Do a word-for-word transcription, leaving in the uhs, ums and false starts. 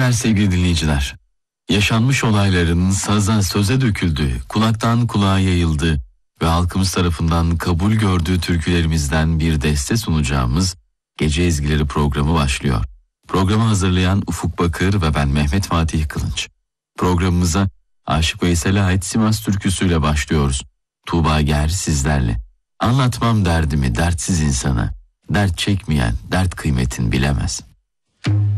günler sevgili dinleyiciler. Yaşanmış olayların saza söze döküldüğü, kulaktan kulağa yayıldığı ve halkımız tarafından kabul gördüğü türkülerimizden bir deste sunacağımız Gece Ezgileri programı başlıyor. Programı hazırlayan Ufuk Bakır ve ben Mehmet Fatih Kılınç. Programımıza Aşık Veysel'e ait Sivas türküsüyle başlıyoruz. Tuğba Ger sizlerle. Anlatmam derdimi dertsiz insana, dert çekmeyen dert kıymetin bilemez.